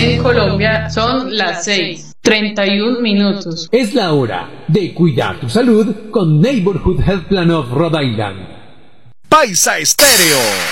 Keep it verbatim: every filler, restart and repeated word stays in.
En Colombia son las seis, treinta y un minutos. Es la hora de cuidar tu salud con Neighborhood Health Plan of Rhode Island. Paisa Estéreo.